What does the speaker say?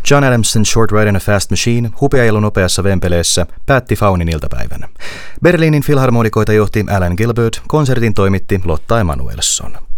John Adamsin Short Ride in a Fast Machine hupeailu nopeassa vempeleessä päätti Faunin iltapäivän. Berliinin filharmonikoita johti Alan Gilbert, konsertin toimitti Lotta Emanuelsson.